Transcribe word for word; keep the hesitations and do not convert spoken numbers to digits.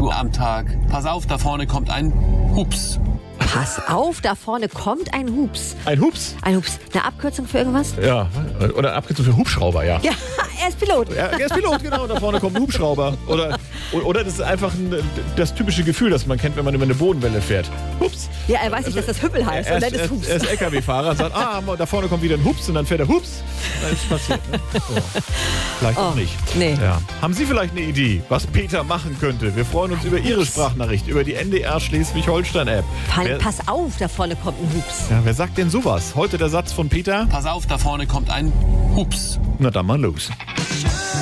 Uhr am Tag. Pass auf, da vorne kommt ein Hups. Pass auf, da vorne kommt ein Hups. Ein Hups? Ein Hups. Eine Abkürzung für irgendwas? Ja, oder Abkürzung für Hubschrauber, ja. Ja, er ist Pilot. Ja, er ist Pilot, genau. Da vorne kommt ein Hubschrauber. Oder, oder das ist einfach ein, das typische Gefühl, das man kennt, wenn man über eine Bodenwelle fährt. Hups. Ja, er weiß nicht, dass das Hüppel heißt. Er Und ist, dann ist Hups. er ist L K W-Fahrer und sagt, ah, da vorne kommt wieder ein Hups und dann fährt er Hups. Dann ist es passiert. Ne? So. Vielleicht auch Oh, nicht. nee. Ja. Haben Sie vielleicht eine Idee, was Peter machen könnte? Wir freuen uns über Ihre Sprachnachricht, über die N D R Schleswig-Holstein-App. Wer, Pass auf, da vorne kommt ein Hups. Ja, wer sagt denn sowas? Heute der Satz von Peter. Pass auf, da vorne kommt ein Hups. Na dann mal los. Schön.